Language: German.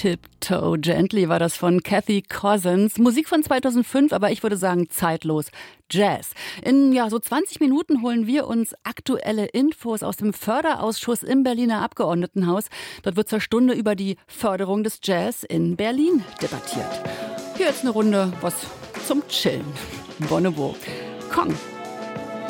Tiptoe Gently war das von Kathy Cousins. Musik von 2005, aber ich würde sagen zeitlos. Jazz. In so 20 Minuten holen wir uns aktuelle Infos aus dem Förderausschuss im Berliner Abgeordnetenhaus. Dort wird zur Stunde über die Förderung des Jazz in Berlin debattiert. Hier jetzt eine Runde was zum Chillen. Bonne Bo. Komm.